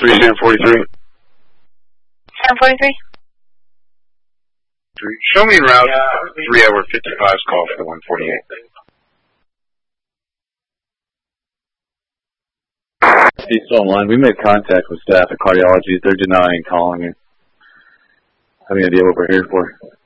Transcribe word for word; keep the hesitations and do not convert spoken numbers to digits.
three seven forty-three. seven forty-three. Show me en route three hour fifty-five's call for the one forty-eight. He's still online. We made contact with staff at cardiology. They're denying calling you. Have any idea what we're here for?